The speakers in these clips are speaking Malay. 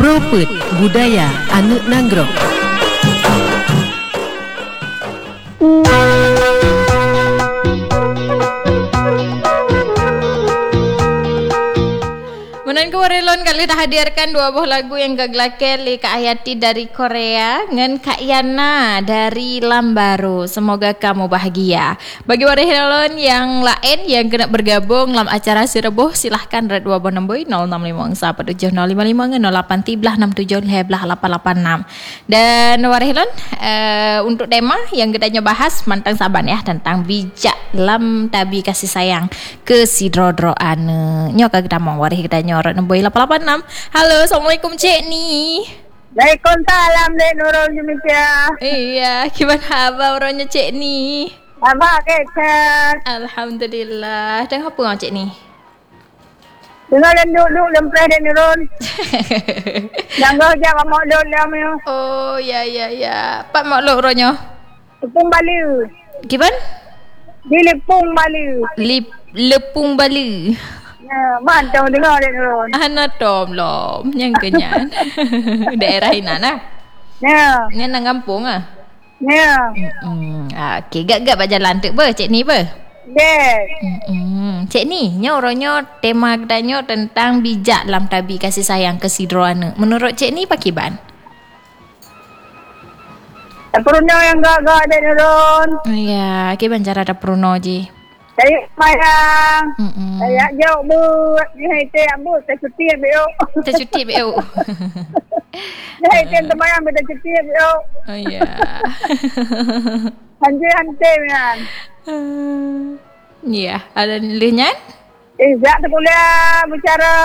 Propet Budaya Anu Nanggro. Menan ke Warelon kali dah hadirkan dua buah lagu yang gaglaken li Kak Hayati dari Korea ngan Kak Yana dari Lambaru. Semoga kamu bahagia. Bagi Warelon yang lain yang kena bergabung dalam acara Sireboh, silahkan red 2 nombor 065 dan Warelon untuk tema yang kita bahas mantang saban ya tentang bijak lam tabi kasih sayang ke sidrodroan nyok kita mau warih kita nyorot nombor 886. Halo, assalamualaikum Cik Ni. Waalaikumsalam Dek Nurul Jumitia. Iya, gimana kabarnya Cik Ni? Abah kecil. Alhamdulillah. Dan apa ngau Cik Ni? Dengar duduk lempres Dek Nurul. Jangan jawab mak lol lamnya. Oh, ya. Pak mak lok ronyo. Lepung Bali. Gimana? Di Lepung Bali. Lepung Bali. Ya, mantap dengar Dek Nurul. Ana lom yang kenyan. Daerah Inana. Ya. Ngan nang kampung ah. Ya. Okey, gak berjalan tu ber Cik Ni ber. Dek. Cik Ni, nyoronyo tema kedanyo tentang bijak lam tabi kasih sayang ke sidroana. Menurut Cik Ni pakiban? Perunau yang gagak Dek Nurul. Ya, kiban cara ada peruno je. Saya mayang. Saya jauh buat. Dia itu ambut. Saya cuti ambil. Kita cuti BO. Dia itu temayang ambil cuti ambil. Oh ya. Hantar kan. Ya, ada nilainya? Izzat sekolah bicara.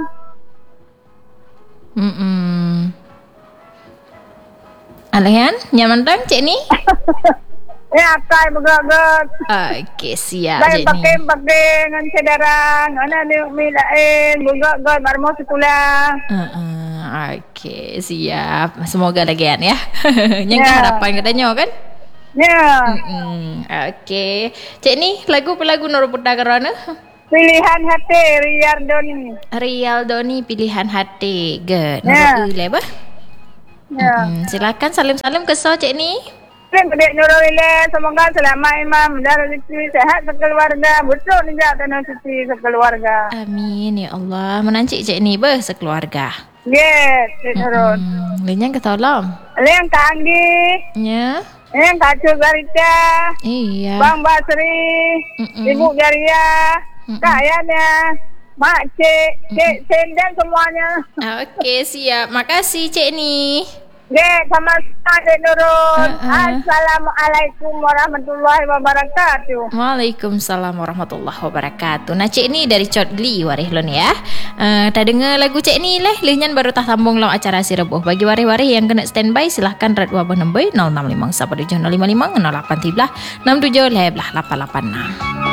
Alayan, nyaman tang Cik Ni? Ya, kai bergerak. Okey, siap Baik Cik Ni. pakai dengan sedaran. Mana ni milain bergerak marmo sekolah. Okey, siap. Semoga lagian ya. Yang harapan katanya kan? Ya. Okey. Cik Ni, lagu-lagu Nur Putra Kerana? Pilihan hati Riyardoni. Riyaldoni pilihan hati. Good. Ya. Nombor 11 bah? Ya. Silakan salim-salim ke Cik Ni. Dek Nurul semoga selamat imam dan rezeki sehat sekeluarga. Betul ni jak tanah suci sekeluarga. Amin ya Allah. Menancik Cik Ni ber sekeluarga. Yes, Dek Nurul. Lenyang ketolong. Yang Kanggi. Ya. Yang Kacau Garita. Iya. Bang Basri. Ibu Garia. Kayanya. Mak Cik Sendang semuanya. Okey, siap. Makasih Cik Ni. Dek, sama Dek Nurul. Assalamualaikum warahmatullahi wabarakatuh. Waalaikumsalam warahmatullahi wabarakatuh. Nah Cik Ni dari Chotli Warihlon ya. Tak dengar lagu Cik Ni lehnyan baru tak sambung dalam acara Sireboh. Bagi warih-warih yang kena standby silahkan red 2 nombor 065 175 083 67 886.